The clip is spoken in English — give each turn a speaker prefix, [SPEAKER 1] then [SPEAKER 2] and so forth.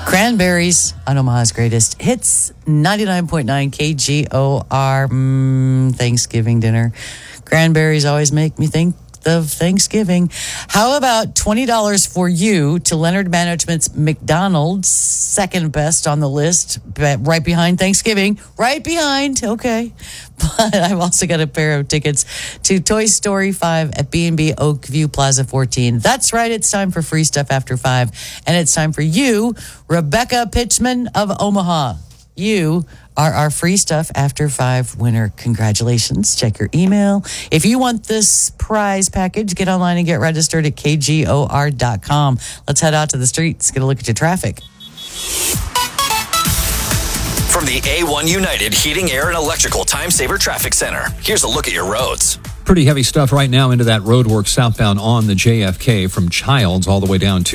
[SPEAKER 1] Cranberries on Omaha's Greatest Hits, 99.9 KGOR. Thanksgiving dinner. Cranberries always make me think of Thanksgiving. How about $20 for you to Leonard Management's McDonald's, second best on the list, right behind Thanksgiving, right behind, okay. But I've also got a pair of tickets to Toy Story 5 at B&B Oakview Plaza 14. That's right, it's time for free stuff after 5, and it's time for you, Rebecca Pitchman of Omaha. You are our free stuff after 5 winner. Congratulations. Check your email. If you want this prize package, get online and get registered at KGOR.com. Let's head out to the streets, get a look at your traffic.
[SPEAKER 2] From the A1 United Heating, Air, and Electrical Time Saver Traffic Center, here's a look at your roads.
[SPEAKER 3] Pretty heavy stuff right now into that roadwork southbound on the JFK from Childs all the way down to